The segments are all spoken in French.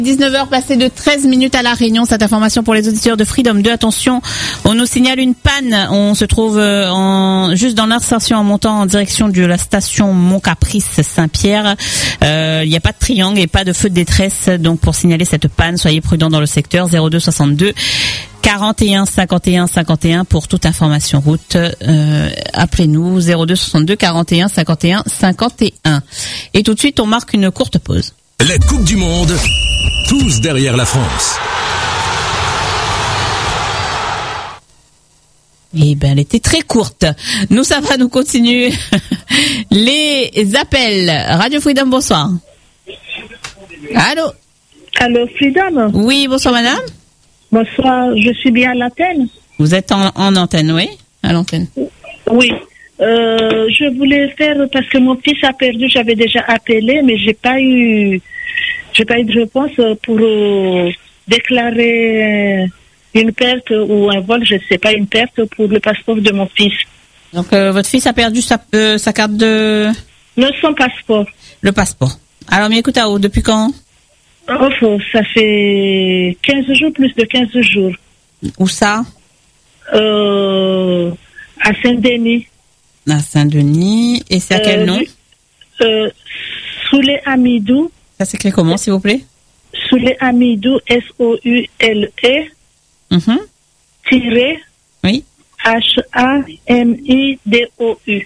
19h passées de 13 minutes à La Réunion. Cette information pour les auditeurs de Freedom 2. Attention, on nous signale une panne. On se trouve juste dans l'insertion en montant en direction de la station Mont-Caprice Saint-Pierre. Il n'y a pas de triangle et pas de feu de détresse. Donc pour signaler cette panne, soyez prudents dans le secteur. 02 62 41 51 51 pour toute information route. Appelez-nous 02 62 41 51 51. Et tout de suite, on marque une courte pause. La Coupe du Monde, tous derrière la France. Eh ben, elle était très courte. Nous, ça va, nous continuer. Les appels. Radio Freedom, bonsoir. Allô? Allô, Freedom? Oui, bonsoir, madame. Bonsoir, je suis bien à l'antenne. Vous êtes en antenne, oui? À l'antenne. Oui. Je voulais faire, parce que mon fils a perdu, j'avais déjà appelé, mais j'ai pas eu de réponse pour déclarer une perte ou un vol, je sais pas, une perte pour le passeport de mon fils. Donc, votre fils a perdu sa carte de... Non, son passeport. Le passeport. Alors, mais écoute, depuis quand? Oh, ça fait 15 jours, plus de 15 jours. Où ça? À Saint-Denis. À Saint-Denis. Et c'est à quel nom? Soulé Amidou. Ça s'écrit comment, s'il vous plaît? Soulé Amidou, S-O-U-L-E. Tiré. Oui. H-A-M-I-D-O-U.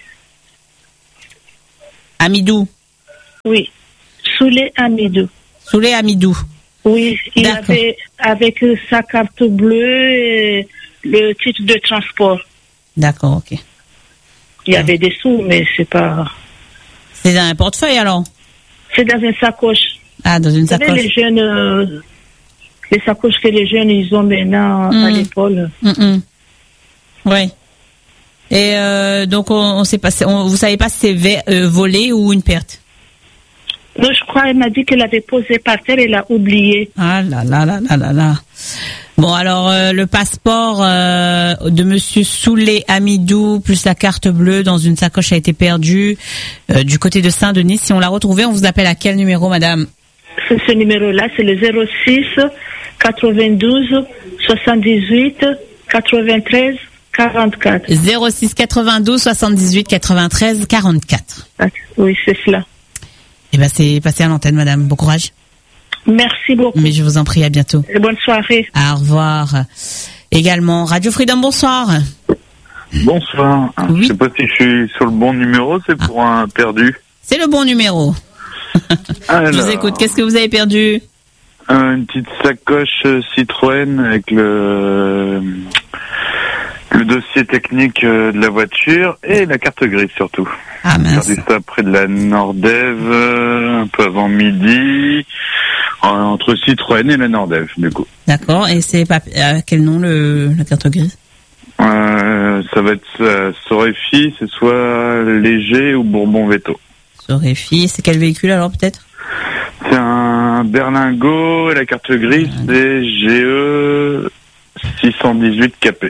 Amidou. Oui. Soulé Amidou. Soulé Amidou. Oui, il avait avec sa carte bleue et le titre de transport. D'accord, ok. Il y avait des sous, mais c'est pas... C'est dans un portefeuille, alors? C'est dans une sacoche. Ah, dans une sacoche. Vous savez, les jeunes, les sacoches que les jeunes, ils ont maintenant à l'épaule. Oui. Et donc, on sait pas, vous savez pas si c'est volé ou une perte? Non, je crois, elle m'a dit qu'elle avait posé par terre et elle a oublié. Ah là là là là là là. Bon, alors, le passeport de monsieur Soulé Amidou plus la carte bleue dans une sacoche a été perdue du côté de Saint-Denis. Si on l'a retrouvé, on vous appelle à quel numéro, madame? C'est ce numéro-là, c'est le 06 92 78 93 44. 06 92 78 93 44. Oui, c'est cela. Eh ben, c'est passé à l'antenne, madame. Bon courage. Merci beaucoup. Mais je vous en prie, à bientôt. Et bonne soirée. Au revoir. Également, Radio Freedom, bonsoir. Bonsoir. Oui. Je sais pas si je suis sur le bon numéro, c'est pour un perdu. C'est le bon numéro. Alors, je vous écoute. Qu'est-ce que vous avez perdu? Une petite sacoche Citroën avec le dossier technique de la voiture et la carte grise surtout. Ah mince. J'ai perdu ça près de la Nordève, un peu avant midi, entre Citroën et la Nordève, du coup. D'accord. Et c'est à quel nom la carte grise? Ça va être Sorefi, c'est soit Léger ou Bourbon Veto. Sorefi, c'est quel véhicule alors peut-être? C'est un berlingot et la carte grise c'est GE 618 KP.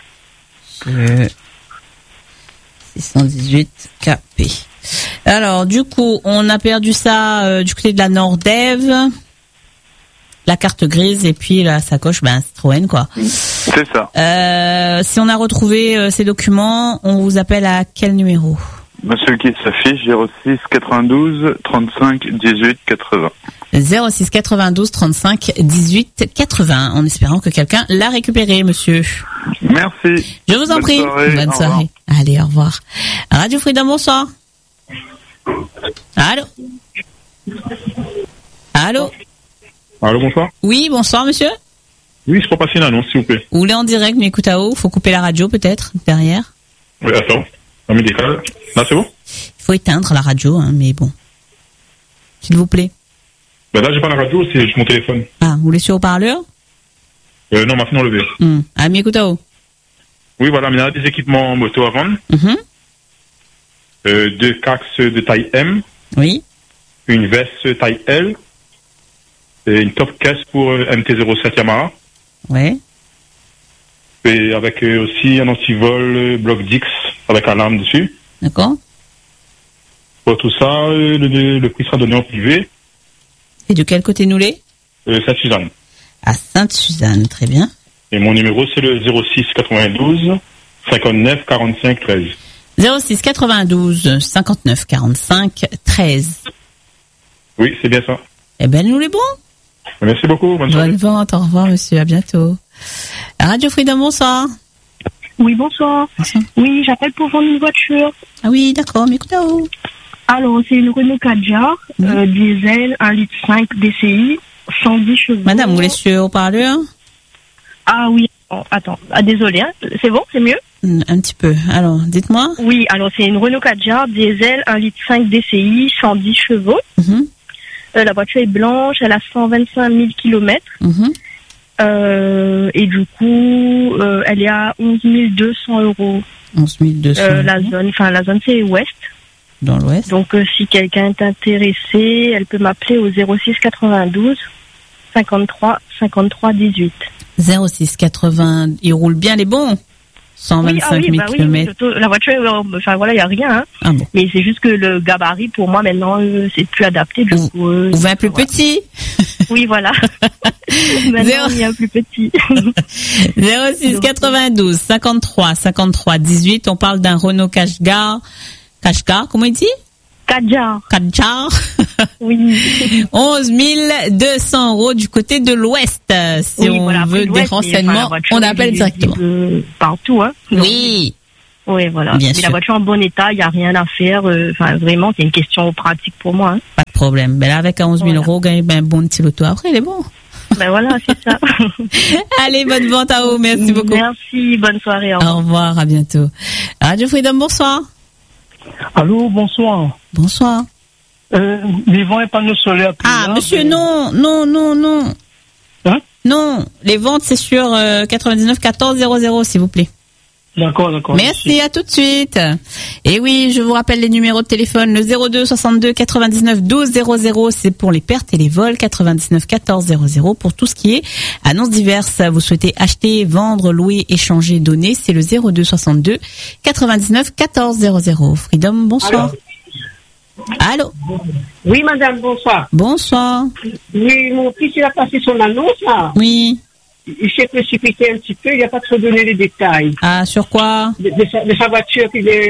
618 KP. Alors, du coup, on a perdu ça du côté de la Nordève, la carte grise et puis la sacoche, Citroën, quoi. C'est ça. Si on a retrouvé ces documents, on vous appelle à quel numéro? Monsieur qui s'affiche, 06 92 35 18 80. 06 92 35 18 80, en espérant que quelqu'un l'a récupéré, monsieur. Merci. Je vous en prie. Bonne soirée. Allez, au revoir. Radio Freedom, bonsoir. Allô? Allô? Allô, bonsoir. Oui, bonsoir, monsieur. Oui, je peux passer une annonce, s'il vous plaît. Vous voulez en direct, mais écoute à haut, faut couper la radio, peut-être, derrière. Oui, attends. On met des câbles. Là, c'est bon? Il faut éteindre la radio, mais bon. S'il vous plaît. Là, j'ai pas la radio, c'est juste mon téléphone. Ah, vous voulez sur haut-parleur? Non, maintenant levé. Ah, mais écoute à haut. Oui, voilà, mais il y a des équipements moto à vendre. 2 cax de taille M. Oui. Une veste taille L. Et une top caisse pour MT-07 Yamaha. Ouais. Et avec aussi un antivol bloc Dix avec alarme dessus. D'accord. Pour tout ça, le prix sera donné en privé. Et de quel côté nous l'est? Sainte-Suzanne. À Sainte-Suzanne, très bien. Et mon numéro, c'est le 06 92 59 45 13. 06 92 59 45 13. Oui, c'est bien ça. Eh ben, nous les bons. Merci beaucoup. Bonne soirée. Bonne vente. Au revoir, monsieur. À bientôt. Radio Freedom, bonsoir. Oui, bonsoir. Bonsoir. Oui, j'appelle pour vendre une voiture. Ah oui, d'accord. Mais écoutez, oh. Alors, c'est une Renault Kadjar, diesel, 1,5 litre DCI, 110 chevaux. Madame, vous voulez sur haut-parleur? Ah oui, attends. Ah, désolé, hein. C'est bon, c'est mieux? Un petit peu. Alors, dites-moi. Oui, alors c'est une Renault Kadjar, diesel, 1,5 litre DCI, 110 chevaux. Mhm. La voiture est blanche, elle a 125 000 kilomètres. Mhm. Et du coup, elle est à 11 200 euros. 11 200. La zone c'est ouest. Dans l'ouest. Donc, si quelqu'un est intéressé, elle peut m'appeler au 06 92 53 53 18. 06 80. Il roule bien les bons. 125 000 km. Oui, la voiture, enfin voilà, il n'y a rien. Hein. Ah bon. Mais c'est juste que le gabarit, pour moi, maintenant, c'est plus adapté. Du coup, ou un plus petit. Oui, voilà. Maintenant, il y a un plus petit. 06 92 53 53 18. On parle d'un Renault Kadjar. Kadjar, comment il dit? Kadjar. Oui. 11 200 euros du côté de l'ouest. Si on veut des renseignements, on appelle directement. Partout, hein. Oui. Oui, voilà. Bien mais sûr. La voiture en bon état, il n'y a rien à faire. Vraiment, c'est une question pratique pour moi. Hein. Pas de problème. Ben là, avec 11 000 euros, gagne un bon petit loto. Après, il est bon. Ben voilà, c'est ça. Allez, bonne vente à vous. Merci beaucoup. Merci, bonne soirée. Au revoir, à bientôt. Radio Freedom, bonsoir. Allô, bonsoir. Bonsoir. Les vents et panneaux solaires. Ah, là, monsieur, non. Hein? Non, les ventes, c'est sur 99 14 00, s'il vous plaît. D'accord. Merci, à tout de suite. Et oui, je vous rappelle les numéros de téléphone. Le 02 62 99 12 00, c'est pour les pertes et les vols. 99 14 00 pour tout ce qui est annonces diverses. Vous souhaitez acheter, vendre, louer, échanger, donner. C'est le 02 62 99 14 00. Freedom, bonsoir. Allô? Oui, madame, bonsoir. Bonsoir. Oui, mon fils, il a passé son annonce, là. Oui. Il s'est précipité un petit peu, il n'a pas trop donné les détails. Ah, sur quoi? De sa voiture,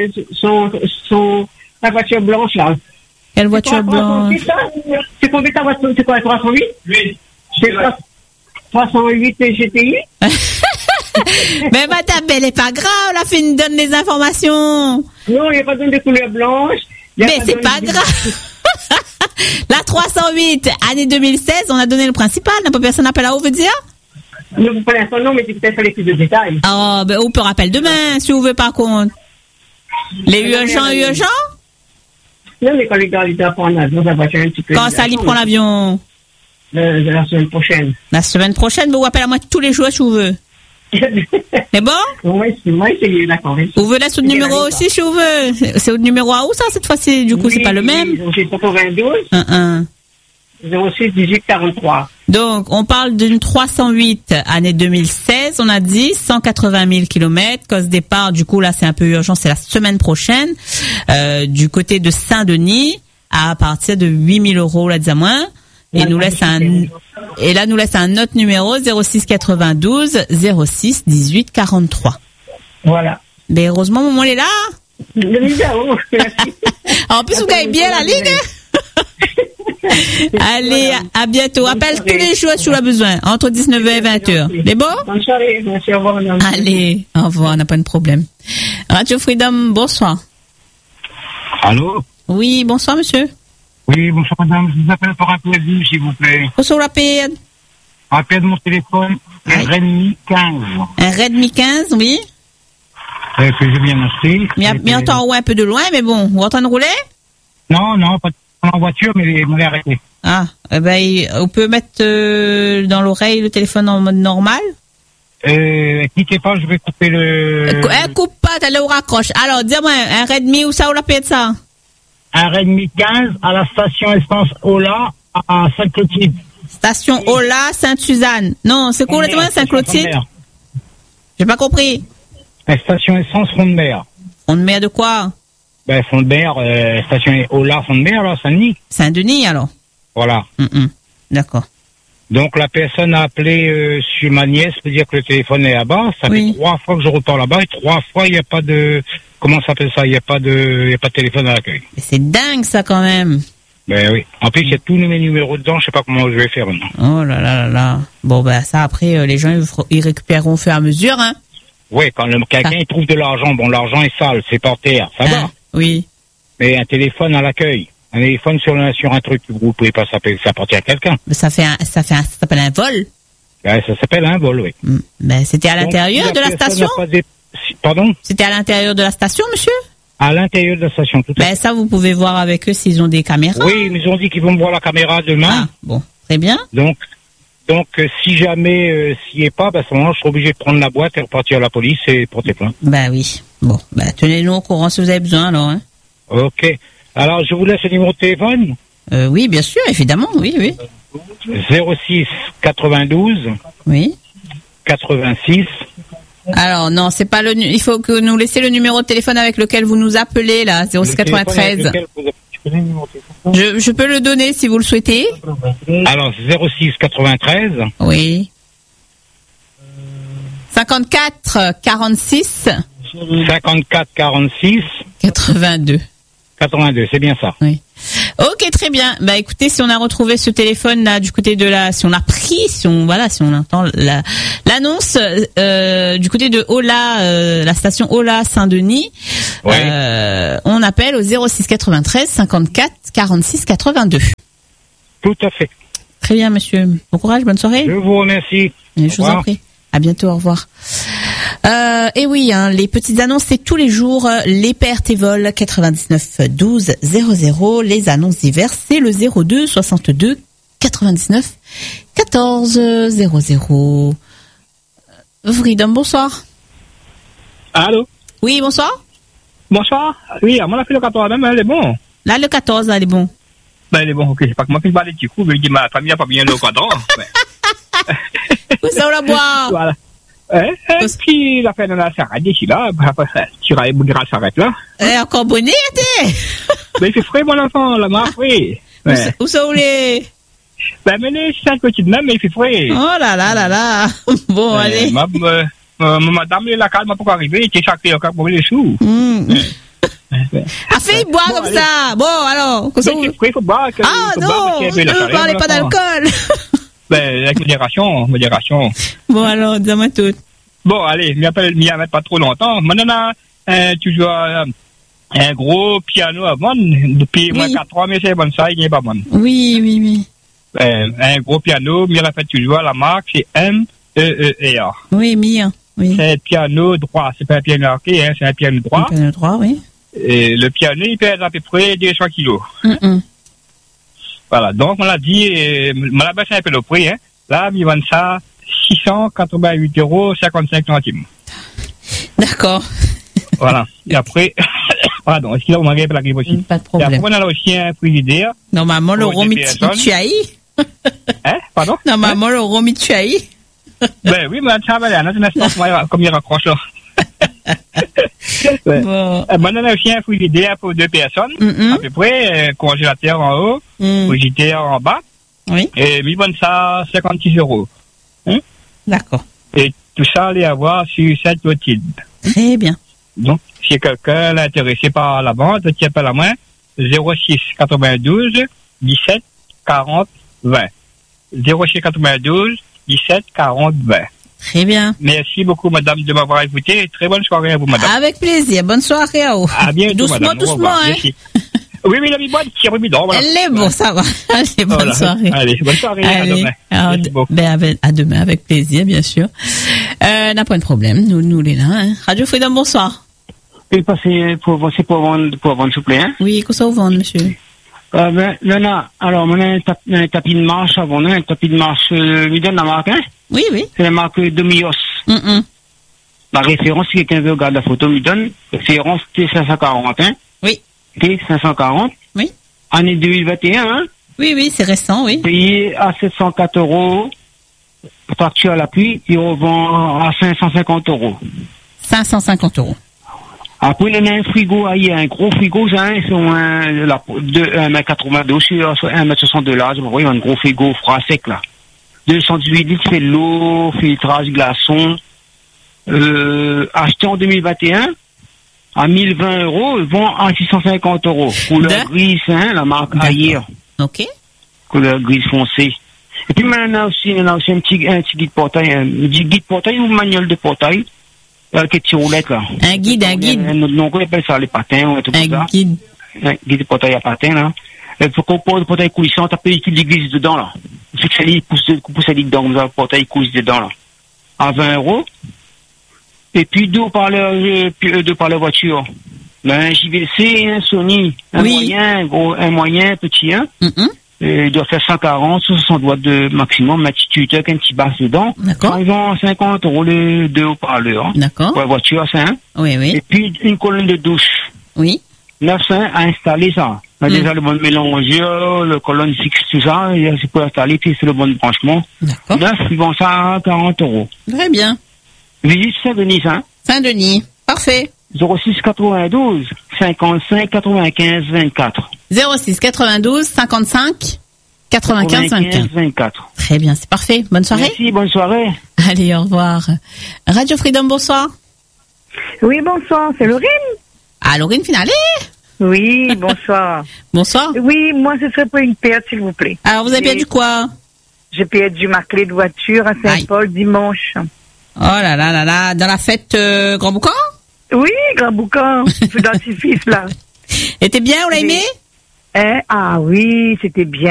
sa voiture blanche, là. Quelle voiture blanche? C'est combien ta voiture? C'est quoi, 308? Oui. C'est 308 GTI? Mais madame, elle est pas grave, la fille nous donne les informations. Non, il n'y a pas donné de couleur blanche. Mais c'est pas grave. La 308, année 2016, on a donné le principal. N'a pas personne appelle à vous, veut dire? Non, pour l'instant, non, mais c'est peut-être fallait plus de détails. Oh, ben, on peut rappeler demain, si vous voulez, par contre. Les urgents? Non, mais quand les gars, ils doivent prendre l'avion, ça va faire un petit peu. Quand Sally prend l'avion? La semaine prochaine. La semaine prochaine, vous appelez à moi tous les jours, si vous voulez. C'est bon? Moi, c'est d'accord. Vous voulez ce numéro aussi, si vous voulez? C'est au numéro à où, ça, cette fois-ci? Du coup, c'est pas le même? J'ai 92. 06 18 43. Donc, on parle d'une 308 année 2016, on a dit 180 000 kilomètres, cause départ, du coup, là, c'est un peu urgent, c'est la semaine prochaine, du côté de Saint-Denis, à partir de 8 000 euros, là, disons moins. Et nous laisse nous laisse un autre numéro, 06 92 06 18 43. Voilà. Mais heureusement, maman, elle est là. Le numéro, merci. En plus, vous gagnez bien la ligne. Allez, à bientôt. Appelle tous les jours si tu as besoin, entre 19h et 20h. C'est bon? Bonne soirée, merci, au revoir, madame. Allez, au revoir, on n'a pas de problème. Radio Freedom, bonsoir. Allô? Oui, bonsoir, monsieur. Oui, bonsoir, madame. Je vous appelle pour un plaisir, s'il vous plaît. Bonsoir, rapide. Rappel de mon téléphone, un Redmi 15. Un Redmi 15, oui. Que j'ai bien acheté. Mais on t'en un peu de loin, mais bon, vous êtes en train de rouler? Non, pas en voiture, mais il m'avait arrêté. Ah, on peut mettre dans l'oreille le téléphone en mode normal? Quittez pas, je vais couper le... Coupe pas, t'as le raccroche. Alors, dis-moi, un Redmi, où ça, où la paye de ça? Un Redmi 15 à la station essence Ola à Sainte-Clotilde. Station Ola, Sainte-Suzanne. Non, c'est quoi le Sainte-Clotilde? J'ai pas compris. La station essence Front de Mer. Front de Mer de quoi? Front de Mer, station Ola, Front de Mer, là, Saint-Denis. Saint-Denis, alors? Voilà. D'accord. Donc la personne a appelé sur ma nièce pour dire que le téléphone est là-bas. Ça fait 3 fois que je repars là-bas et 3 fois il n'y a pas de... Comment ça s'appelle ça? Il n'y a pas de téléphone à l'accueil. Mais c'est dingue ça quand même. Ben oui. En plus il y a tous mes numéros dedans, je sais pas comment je vais faire maintenant. Oh là là là là. Bon ben ça après les gens ils récupéreront au fur et à mesure, hein. Oui, quand quelqu'un il trouve de l'argent, bon l'argent est sale, c'est par terre, ça va. Oui. Mais un téléphone à l'accueil, un téléphone sur un truc, vous pouvez pas s'appeler, ça appartient à quelqu'un. Mais ça s'appelle un vol. Ben, ça s'appelle un vol, oui. Ben c'était à l'intérieur de la station. Pardon? C'était à l'intérieur de la station, monsieur? À l'intérieur de la station, tout à fait. Ben ça vous pouvez voir avec eux s'ils ont des caméras. Oui, mais ils ont dit qu'ils vont me voir la caméra demain. Ah, bon, très bien. Donc si jamais s'il n'y est pas, ben, à ce moment, je serai obligé de prendre la boîte et repartir à la police et porter plainte. Ben oui. Bon, ben tenez-nous au courant si vous avez besoin alors. Hein. Ok. Alors, je vous laisse le numéro de téléphone. Oui, bien sûr, évidemment, oui. 06 92. Oui. 86. Alors non, c'est pas il faut que nous laissiez le numéro de téléphone avec lequel vous nous appelez là, 06 93. Je peux le donner si vous le souhaitez. Alors 06 93. Oui. 54 46. 54 46. 82. 82, c'est bien ça. Oui. Ok, très bien. Bah écoutez, si on a retrouvé ce téléphone là du côté de si on entend l'annonce du côté de Ola, la station Ola Saint-Denis, on appelle au 06 93 54 46 82. Tout à fait. Très bien, monsieur. Bon courage, bonne soirée. Je vous remercie. Et je vous en prie. À bientôt, au revoir. Et oui, les petites annonces, c'est tous les jours. Les pertes et vols 99 12 00. Les annonces diverses, c'est le 02 62 99 14 00. Freedom, bonsoir. Allô? Oui, bonsoir. Bonsoir. Oui, on a fait le 14 même, elle est bon. Là, le 14, là, elle est bon. Ben, elle est bon, ok. C'est pas que moi qui parle des petits coups, mais je dis, ma famille n'a pas bien le quadran. Où ça, on la boit? Voilà. Et puis, la fin de la s'arrête d'ici là, tu s'arrête là. Encore bonnet, t'es? Ben, il fait frais, mon enfant, la marque, oui. Où ça, où les? Ben, mais c'est un petit même, mais il fait frais. Oh là là là là. Bon, allez. Madame, la calme m'a pas arrivé, tu es sacré encore pour les sous. A fait boire comme bon, ça. Bon, alors. Il faut boire. Ah non, ne parlez pas d'alcool. Ben, avec modération. Bon, alors, dis-moi tout. Bon, allez, m'y mettre pas trop longtemps. Maintenant, toujours un gros piano à vendre. Depuis moins 4 ans, mais c'est bon, ça, il n'est pas bon. Oui. Un gros piano, mais la fait toujours, la marque, c'est MEER. Oui, Mia. Oui. C'est un piano droit, c'est pas un piano arqué, hein, c'est un piano droit. Un piano droit, oui. Et le piano, il pèse à peu près 200 kilos. Voilà, donc on l'a dit, on l'a baissé un peu le prix, hein. Là, ils vendent ça 688,55 €. D'accord. Voilà. Et après, pardon, est-ce qu'il y a un magasin pour la grippe aussi? Pas de problème. Et après, on a aussi un frigidaire. Normalement, le Romituaï. Hein? Pardon? Normalement, le Romituaï. Ben oui, mais ça va aller, un instant, comme il raccroche là. Ouais. Bon. On a aussi un frigidaire pour 2 personnes, à peu près, congélateur en haut, frigidaire en bas. Oui. Et ils vendent ça 56 €. Hein? D'accord. Et tout ça, allez avoir sur cette outil. Très bien. Donc, si quelqu'un est intéressé par la vente, tu appelles à moi 06 92 17 40 20. 06 92 17 40 20. Très bien. Merci beaucoup, madame, de m'avoir écouté. Très bonne soirée à vous, madame. Avec plaisir. Bonne soirée à vous. À bientôt, doucement, madame. Doucement, hein. Merci. Oui, la mi-boîte qui a remis d'or, voilà. Elle est bon, ça va. Allez, bonne soirée. Allez, bonne soirée. Allez. À demain. À demain, avec plaisir, bien sûr. N'a pas de problème. Nous, les là, hein. Radio Freedom, bonsoir. Oui, c'est pour vendre, s'il vous plaît, hein. Oui, qu'est-ce que vous vendez, monsieur? Là, alors, on a un tapis de marche à vendre, un tapis de marche, lui donne la marque, hein? Oui. C'est la marque Domios. La référence, si quelqu'un veut regarder la photo, lui donne, référence T540, hein? Oui. T540. Oui. Année 2021, hein? Oui, c'est récent, oui. Payé à 704 €. Facture à l'appui, puis on vend à 550 €. 550 €. Après, il y a un frigo, il y a un gros frigo, hein, ils sont 1,82 m sur 1,62 m large. Vous voyez, un gros frigo froid sec, là. 218 litres, c'est l'eau, filtrage, glaçon. Acheté en 2021 à 1020 €, vend à 650 €. Couleur grise, hein, la marque Aïr. Ok. Couleur grise foncée. Et puis maintenant aussi, on a aussi un petit guide portail, un guide portail ou manuel de portail, avec des petites roulettes là. Un guide. Donc on appelle ça les patins, ou tout ça. Un guide de portail à patins là. Il faut qu'on pose le portail coulissant, t'as pas qu'il glisse dedans là. Il faut que ça pousse dedans, comme ça, le portail coulisse dedans là. À 20 €. Et puis deux haut-parleurs voiture. Un JVC, un Sony, un moyen, petit, hein. Il doit faire 140, 60 watts de maximum, un petit tuteur avec un petit basse dedans. D'accord. Ils vont 50 € les deux haut-parleurs. Hein. D'accord. Pour la voiture, c'est un. Oui. Et puis une colonne de douche. Oui. 900 à installer ça. On a déjà le bon mélangeur, le colonne fixe, tout ça, c'est pour installer, puis c'est le bon branchement. D'accord. 9, ils vont ça à 40 €. Très bien. Visite Saint-Denis, hein. Saint-Denis. Parfait. 06 92 55 95 24. 06 92 55 95 24. Très bien, c'est parfait. Bonne soirée. Merci, bonne soirée. Allez, au revoir. Radio Freedom, bonsoir. Oui, bonsoir, c'est Laurine. Ah, Laurine Finale. Oui, bonsoir. Bonsoir. Oui, moi, ce serait pour une perte, s'il vous plaît. Alors, vous avez perdu quoi? J'ai perdu ma clé de voiture à Saint-Paul dimanche. Oh là là là là, dans la fête Grand Boucan? Oui, Grand Boucan, dans ses fils, là. Était bien, on l'a aimé? Ah oui, c'était bien.